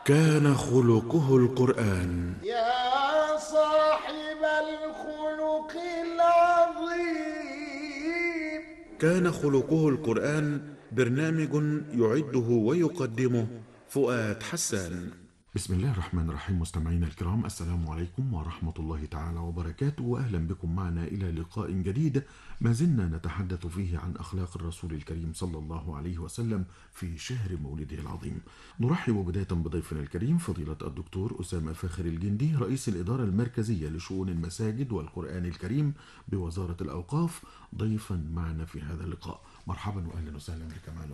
كان خلقه القرآن. يا صاحب الخلق العظيم. كان خلقه القرآن برنامج يعده ويقدمه فؤاد حسان. بسم الله الرحمن الرحيم. مستمعينا الكرام، السلام عليكم ورحمة الله تعالى وبركاته، وأهلا بكم معنا إلى لقاء جديد ما زلنا نتحدث فيه عن أخلاق الرسول الكريم صلى الله عليه وسلم في شهر مولده العظيم. نرحب بداية بضيفنا الكريم فضيلة الدكتور أسامة فاخر الجندي، رئيس الإدارة المركزية لشؤون المساجد والقرآن الكريم بوزارة الأوقاف، ضيفا معنا في هذا اللقاء. مرحبا وأهلا وسهلا بك معنا.